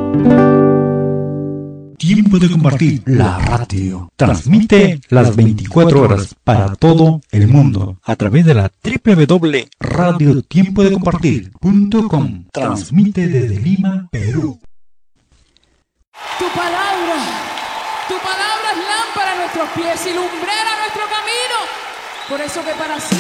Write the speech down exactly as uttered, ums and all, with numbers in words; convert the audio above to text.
Tiempo de compartir. La radio transmite las veinticuatro horas para todo el mundo a través de la doble u doble u doble u punto radio tiempo de compartir punto com. Transmite desde Lima, Perú. Tu palabra, tu palabra es lámpara a nuestros pies y lumbrera a nuestro camino. Por eso que para siempre